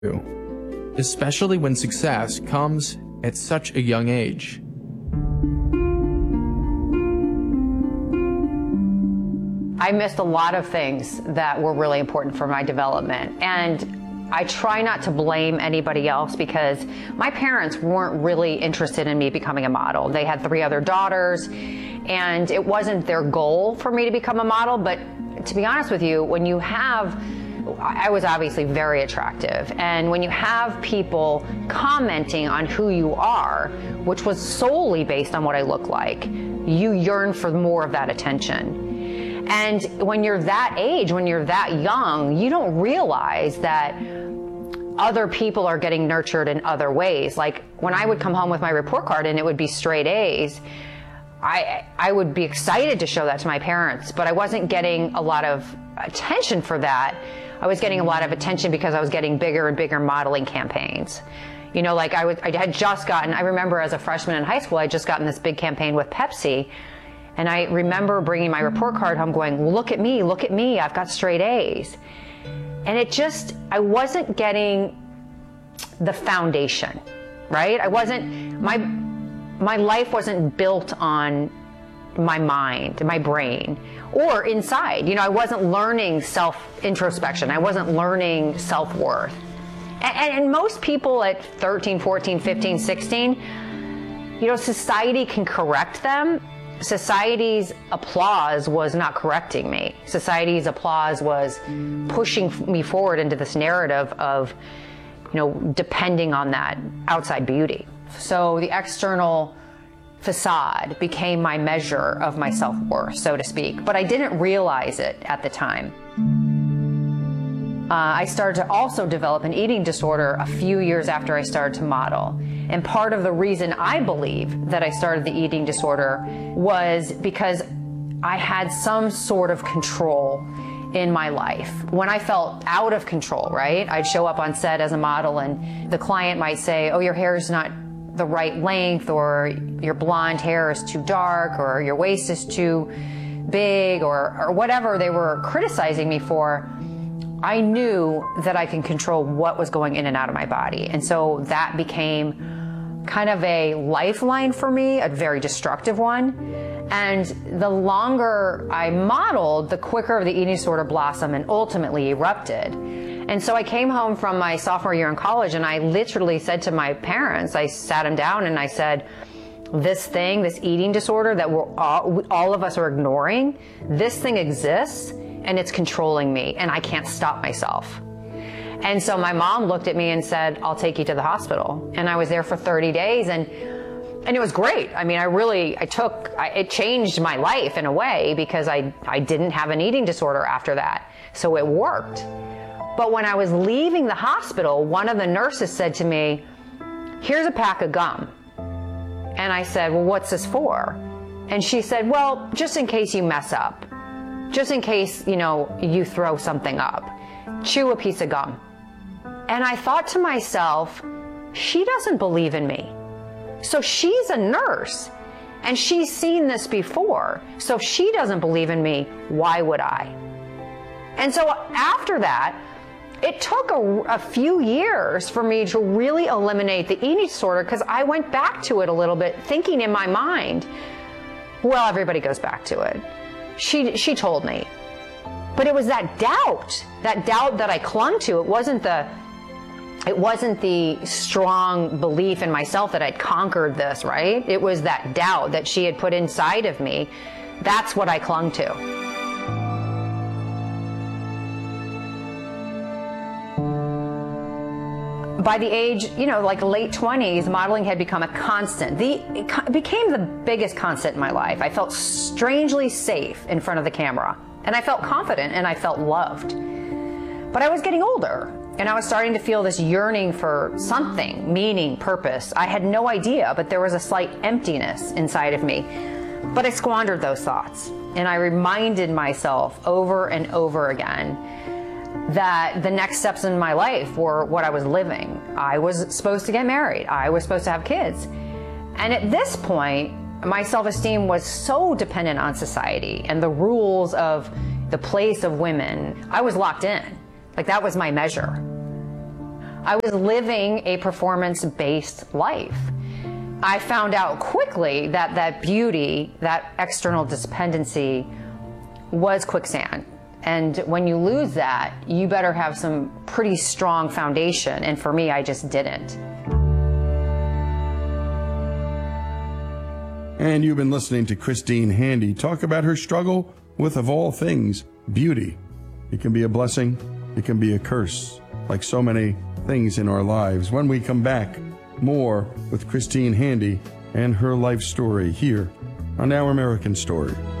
especially when success comes at such a young age. I missed a lot of things that were really important for my development, and I try not to blame anybody else because my parents weren't really interested in me becoming a model. They had 3 other daughters, and it wasn't their goal for me to become a model. But to be honest with you, when you have, I was obviously very attractive, and when you have people commenting on who you are, which was solely based on what I look like, you yearn for more of that attention. And when you're that age, when you're that young, you don't realize that other people are getting nurtured in other ways. Like when I would come home with my report card and it would be straight A's, I would be excited to show that to my parents, but I wasn't getting a lot of attention for that. I was getting a lot of attention because I was getting bigger and bigger modeling campaigns. You know, like I had just gotten, I remember as a freshman in high school, I had just gotten this big campaign with Pepsi. And I remember bringing my report card home going, look at me, I've got straight A's. And it just, I wasn't getting the foundation, right? I wasn't, my life wasn't built on my mind, my brain, or inside. You know, I wasn't learning self-introspection. I wasn't learning self-worth. And most people at 13, 14, 15, 16, you know, society can correct them. Society's applause was not correcting me. Society's applause was pushing me forward into this narrative of, you know, depending on that outside beauty. So the external facade became my measure of my self-worth, so to speak, but I didn't realize it at the time. I started to also develop an eating disorder a few years after I started to model. And part of the reason I believe that I started the eating disorder was because I had some sort of control in my life. When I felt out of control, right? I'd show up on set as a model and the client might say, oh, your hair is not the right length, or your blonde hair is too dark, or your waist is too big, or whatever they were criticizing me for. I knew that I can control what was going in and out of my body. And so that became kind of a lifeline for me, a very destructive one. And the longer I modeled, the quicker the eating disorder blossomed and ultimately erupted. And so I came home from my sophomore year in college and I literally said to my parents, I sat them down and I said, this thing, this eating disorder that all of us are ignoring, this thing exists. And it's controlling me, and I can't stop myself. And so my mom looked at me and said, I'll take you to the hospital. And I was there for 30 days, and it was great. I mean, it changed my life in a way because I didn't have an eating disorder after that. So it worked. But when I was leaving the hospital, one of the nurses said to me, here's a pack of gum. And I said, well, what's this for? And she said, well, just in case you mess up. Just in case, you know, you throw something up. Chew a piece of gum. And I thought to myself, she doesn't believe in me. So she's a nurse, and she's seen this before. So if she doesn't believe in me, why would I? And so after that, it took a few years for me to really eliminate the eating disorder because I went back to it a little bit, thinking in my mind, well, everybody goes back to it. She told me. But it was that doubt that I clung to. It wasn't the strong belief in myself that I'd conquered this, right? It was that doubt that she had put inside of me. That's what I clung to. By the age, you know, like late 20s, modeling had become a constant. It became the biggest constant in my life. I felt strangely safe in front of the camera, and I felt confident, and I felt loved. But I was getting older, and I was starting to feel this yearning for something, meaning, purpose. I had no idea, but there was a slight emptiness inside of me. But I squandered those thoughts, and I reminded myself over and over again that the next steps in my life were what I was living. I was supposed to get married. I was supposed to have kids. And at this point, my self-esteem was so dependent on society and the rules of the place of women. I was locked in. Like, that was my measure. I was living a performance-based life. I found out quickly that that beauty, that external dependency, was quicksand. And when you lose that, you better have some pretty strong foundation. And for me, I just didn't. And you've been listening to Christine Handy talk about her struggle with, of all things, beauty. It can be a blessing. It can be a curse, like so many things in our lives. When we come back, more with Christine Handy and her life story here on Our American Story.